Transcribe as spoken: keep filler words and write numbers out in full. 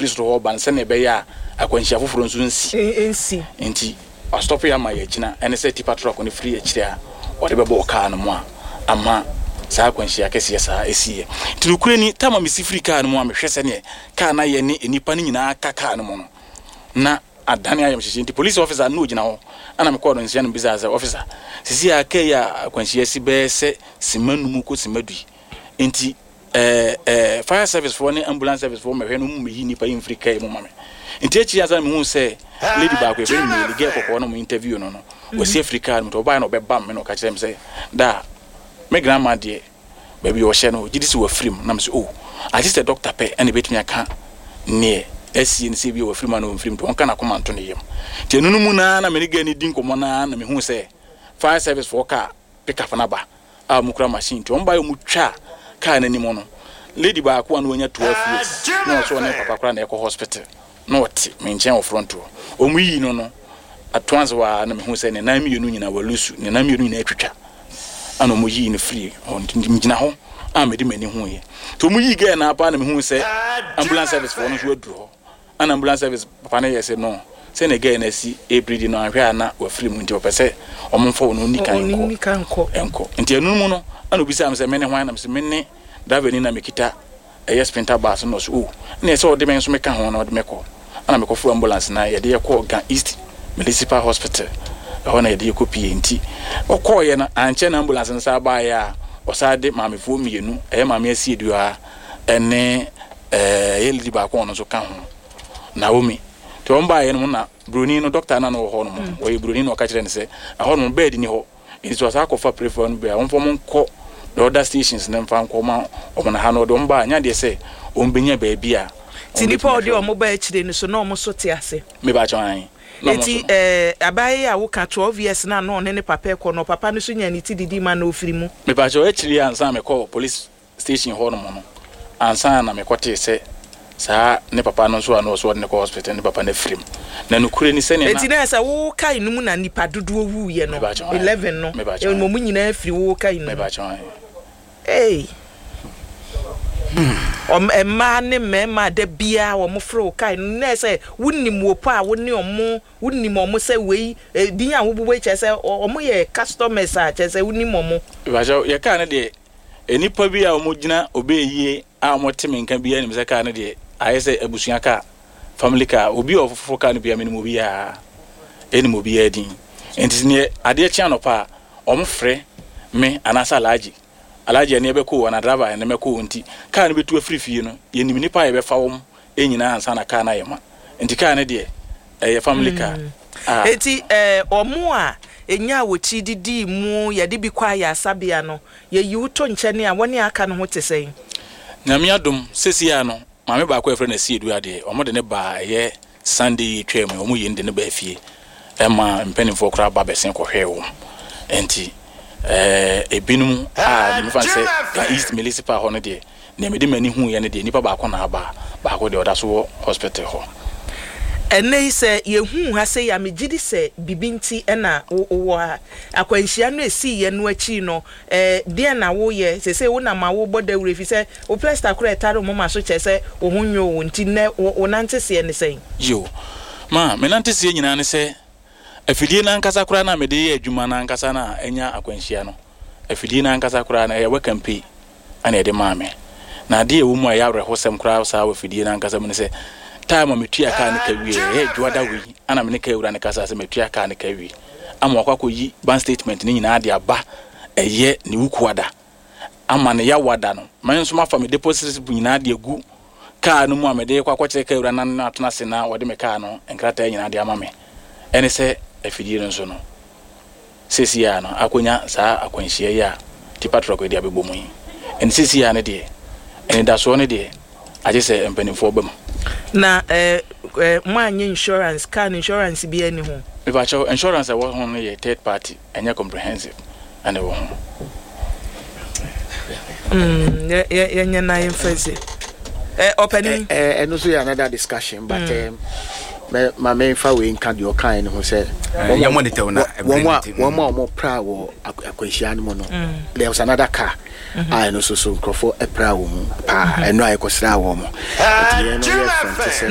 free so ban se na be ya akwanhia foforo nso nsi ensi enti o stop ya ma ya gina ene se tipa truck no free akire a o de be bo car no mu a ama sa akwanhia kese sa esiye tinukure ni tama misi free car no mu a mehwe se ne car na ye ni enipa ni nyina aka car no mu no na adane ayam hye nti police officer no gina ho ana me call no nsia no bizaza officer sisi aka ya akwanhia si be se simanum ko simadui enti eh eh fire service for ni ambulance service for me hwe no mu yi nipa in free car mu mame enti echi asa me hu se lady back we very me get kokko no mu interview no no wasi Africa no to buy no be bam me no ka kire me say da me grandma de baby wo hye no gidisi wo free na me say oh I just a doctor pe and betimi aka ne esi ni se bi wo free man no free to on kana koma nto ne yem ti enunu mu na na me ni ga ni din komo na na me hu say fire service for car pick up na ba a mu kura machine to on buy mu twa car na ni mo no lady back one wonya twelve years no so na papa kura na e ko hospital not me nchen wo front o omu yi no no atwanze wa na me hu say ne na mienu nyina wa lusu ne na mienu nyina atwitwa ana omu yi ne free on ngina ho a me di mani hu ye to omu yi ga na apa na me hu say ambulance service for no so aduru ho ana ambulance service papa na ye say no say na ga na si e breed no ahwe na wa free mu nti opese omfo no ni kan ko enko nti enu mu no ana obi say am say me ne hwan na me say me ne daveni na me kita e sprinter bus no so na say o de men so me ka ho na o de me ko ana me ko fu ambulance na ye de ye ko Ga East Municipal Hospital ona ye de ye ko pie nti o ko ye na anche na ambulance nsa ba ya o sa de maame fu mienu e maame asi edua ene eh ye lidi ba ko no so ka ho Naomi to on ba ye no na broni no doctor na no ho no wo ye broni no ka kire ne se ho no bed ni ho it was akofa prefer no be on fom nko the other stations na mfa nko ma o na ha no do mba anya de se o mbenya ba bia tinipa odi o mo ba akire ni so na o mo so te ase me ba chan eti eh abaye a wo ka twelve years na no ne ne papa e ko no papa no so nya ni ti didi ma na ofiri mu me ba chan akire ansa me call police station ho no mo no ansa na me kote se sa ne papa no so ano so ne ko hospital ne papa na frim na no kure ni se ne na eti na sa wo kai no mu na nipa dodo wu ye no eleven no e mo mu nyina afiri wo kai no me ba chan hey om emma ne mema de bia wo mo fro kai na say wunnim wo pa wo ne omo wunnim omo say wei din a wo bubu che say omo ye customers a che say wunnim omo ba ja ye ka ne de enipa bia omo gina obeyie a mo teme nka bia ne se ka ne de aye say abusua ka family ka obi ofofo ka ne bia me ne mo bia eni mo bia din enti ne ade chia no pa omo frɛ me anasa laji alaje ne be ko na driver ne me ko nti car ne betu afirifie no ye nim nipa ye be fa wom enyina ansa na car na ye ma nti car ne de eh family car ah enti eh omo a enya wochi didi mu ye de bi kwa ya sabia no ye yiwuto nche ne a woni aka no ho tesɛn na me adom sesi ya no ma me ba kwa efre na si edu ade omo de ne ba ye Sunday twem omo ye de ne ba afie e ma mpanimfo kra ba besen ko hwe wo enti eh ebinum a me fan say Ga East Municipal ho no de na me de mani hu ye ne de nipa ba ko na ba ba ko de oda so hospital ho ene se ye hu ha se ya me gidi se bibinti ena wo akwanhia no esi ye no achi no eh de na wo ye se se wo na ma wo boda wure fi se o plaster kura etaro mo ma so che se wo hunyo wo nti ne wo nante se ne sen yo ma me nante se nyina ne se afidie na nkasa kura na me de ye adwuma na nkasa na enya akwanhia no afidie na nkasa kura na ye wakampi ana ye de maame na de ewu mu a ya rehosem kura sa wa afidie na nkasa mu ne se time metua ka ne ka wie e dwada wi ana me ne ka ewura ne kasa se metua ka ne ka wi ama akwa yi ban statement ni nyina de aba eye ne wukuada ama ne ya wada no man so mafa me deposit bu nyina de gu ka no mu amede kwa kwache ka ewura na na atona se na wode me ka no enkrata nyina de ama me ene se afidie no so no sesi ya no akonya saa akwanhia ya tipa troko de abebo mu yi ene sesi ya ne de ene da so ne de aje se empanimfo bam na eh manye insurance car insurance bi ani ho me ba cho insurance I was on a third party anya comprehensive and e wo ho mm ye ye nya na emphasize eh opening eh eno so ya another discussion but um my main fa we nka de okan ho say ya monitor na one one more more pra wo akwahia no no there was another car I no so so crofo e pra wo mu pa eno ai ko sra wo mu